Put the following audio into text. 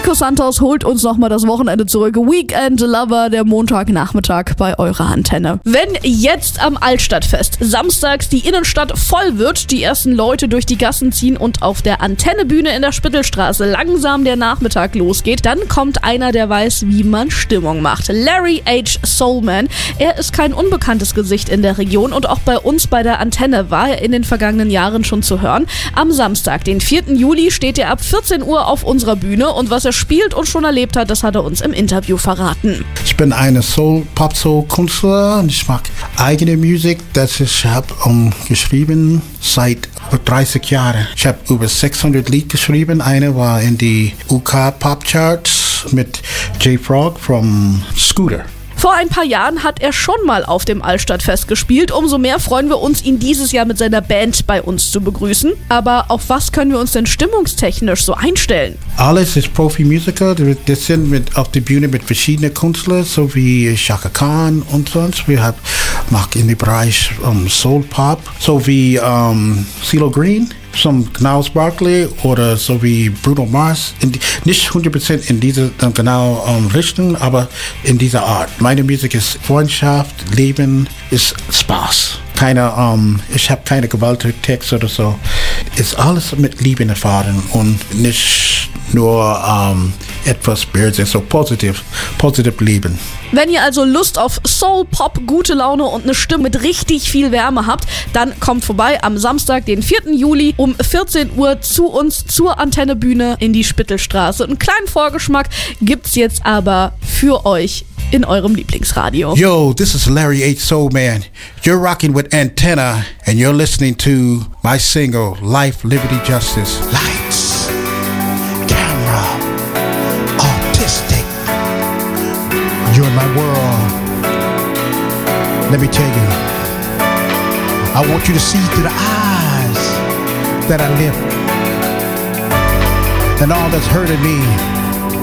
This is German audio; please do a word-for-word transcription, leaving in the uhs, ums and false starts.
Nico Santos holt uns nochmal das Wochenende zurück. Weekend Lover, der Montagnachmittag bei eurer Antenne. Wenn jetzt am Altstadtfest samstags die Innenstadt voll wird, die ersten Leute durch die Gassen ziehen und auf der Antennebühne in der Spittelstraße langsam der Nachmittag losgeht, dann kommt einer, der weiß, wie man Stimmung macht. Larry H. Soulman. Er ist kein unbekanntes Gesicht in der Region und auch bei uns bei der Antenne war er in den vergangenen Jahren schon zu hören. Am Samstag, den vierten Juli, steht er ab vierzehn Uhr auf unserer Bühne und was er spielt und schon erlebt hat, das hat er uns im Interview verraten. Ich bin eine Soul, Pop-Soul-Künstler und ich mag eigene Musik. Das ich habe um, geschrieben seit über dreißig Jahren. Ich habe über sechshundert Lieder geschrieben. Eine war in die U K Pop Charts mit J Frog from Scooter. Vor ein paar Jahren hat er schon mal auf dem Altstadtfest gespielt. Umso mehr freuen wir uns, ihn dieses Jahr mit seiner Band bei uns zu begrüßen. Aber auf was können wir uns denn stimmungstechnisch so einstellen? Alles ist Profi-Musiker. Das sind mit, auf der Bühne mit verschiedenen Künstlern, so wie Chaka Khan und sonst. Wir haben mag in dem Bereich um, Soul Pop, so wie um, CeeLo Green. Some Gnarls Barkley oder so wie Bruno Mars. In die, nicht hundert Prozent in diese genau um, Richtung, aber in dieser Art. Meine Musik ist Freundschaft, Leben, ist Spaß. Keine, um, ich habe keine Gewalttext oder so. Ist alles mit Liebe erfahren und nicht nur um, etwas böse, so positiv, positiv Leben. Wenn ihr also Lust auf Soul, Pop, gute Laune und eine Stimme mit richtig viel Wärme habt, dann kommt vorbei am Samstag, den vierten Juli um vierzehn Uhr zu uns zur Antennebühne in die Spittelstraße. Einen kleinen Vorgeschmack gibt's jetzt aber für euch in eurem Lieblingsradio. Yo, this is Larry H. Soulman. You're rocking with Antenna and you're listening to my single, Life, Liberty, Justice. Lights, camera, artistic. You're in my world. Let me tell you, I want you to see through the eyes that I live and all that's hurting me.